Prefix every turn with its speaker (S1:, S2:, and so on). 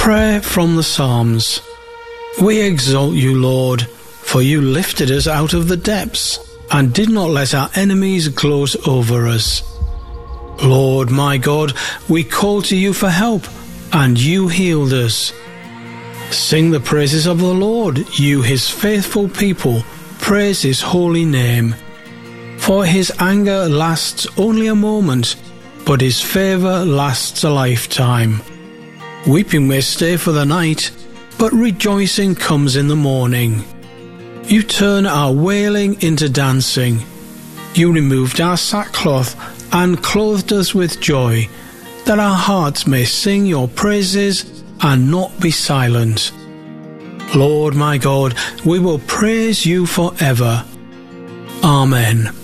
S1: Prayer from the Psalms. We exalt you, Lord, for you lifted us out of the depths and did not let our enemies gloat over us. Lord my God, we called to you for help, and you healed us. Sing the praises of the Lord, you his faithful people, praise his holy name. For his anger lasts only a moment, but his favour lasts a lifetime. Weeping may stay for the night, but rejoicing comes in the morning. You turn our wailing into dancing. You removed our sackcloth and clothed us with joy, that our hearts may sing your praises and not be silent. Lord my God, we will praise you forever. Amen.